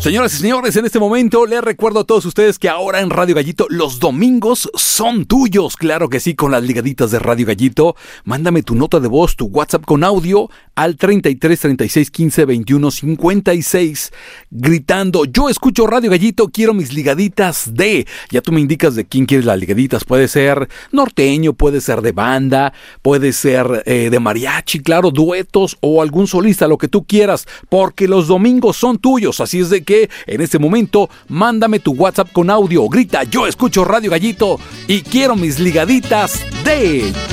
Señoras y señores, en este momento les recuerdo a todos ustedes que ahora en Radio Gallito los domingos son tuyos. Claro que sí, con las ligaditas de Radio Gallito. Mándame tu nota de voz, tu WhatsApp con audio al 33 36 15 21 56 gritando: yo escucho Radio Gallito, quiero mis ligaditas de... Ya tú me indicas de quién quieres las ligaditas. Puede ser norteño, puede ser de banda, puede ser de mariachi, claro, duetos o algún solista, lo que tú quieras, porque los domingos son tuyos. Así es de que en este momento mándame tu WhatsApp con audio, grita: yo escucho Radio Gallito y quiero mis ligaditas de...